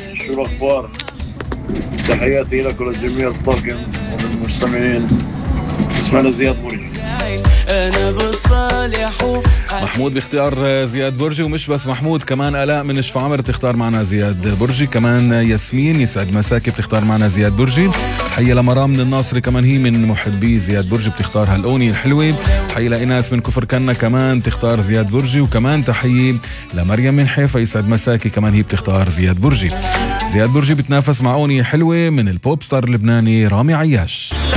شو الأخبار؟ تحياتي لك ولجميع الطاقم وللمستمعين. اسمعنا زياد برجي. أنا بصالح محمود باختيار زياد برجي، ومش بس محمود، كمان آلاء من شفا عمر بتختار معنا زياد برجي، كمان ياسمين يسعد مساكي بتختار معنا زياد برجي. حية لمرام من الناصري كمان هي من محبي زياد برجي بتختار هالأغنية الحلوة. حية لإناس من كفر كنا كمان تختار زياد برجي، وكمان تحية لمريم من حيفا يسعد مساكي كمان هي بتختار زياد برجي. زياد برجي بتنافس مع أغنية حلوة من البوب ستار اللبناني رامي عياش.